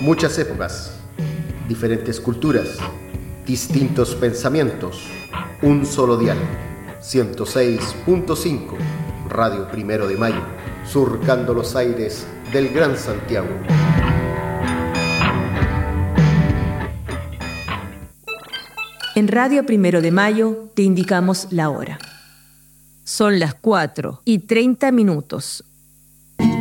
Muchas épocas, diferentes culturas, distintos pensamientos, un solo dial. 106.5, Radio Primero de Mayo, surcando los aires del Gran Santiago. En Radio Primero de Mayo te indicamos la hora. Son las 4:30,